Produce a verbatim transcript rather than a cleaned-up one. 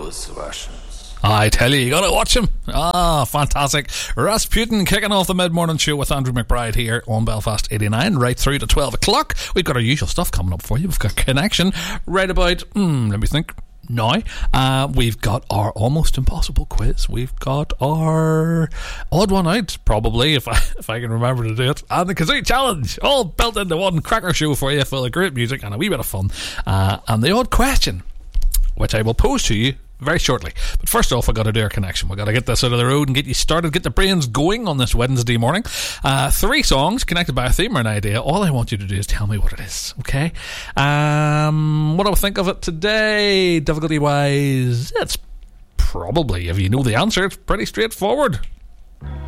the Sebastians. I tell you, you gotta watch him. Ah, fantastic. Rasputin kicking off the mid-morning show with Andrew McBride here on Belfast eighty-nine, right through to twelve o'clock. We've got our usual stuff coming up for you. We've got Connection right about, hmm, let me think, now. Uh, we've got our Almost Impossible quiz. We've got our Odd One Out, probably, if I if I can remember to do it. And the Kazoo Challenge, all built into one cracker show for you, full of great music and a wee bit of fun. Uh, and the Odd Question, which I will pose to you very shortly. But first off, I've got to do our Connection. We've got to get this out of the road and get you started, get the brains going on this Wednesday morning. Uh, three songs connected by a theme or an idea. All I want you to do is tell me what it is, okay? Um, what do I think of it today? Difficulty-wise, it's probably, if you know the answer, it's pretty straightforward.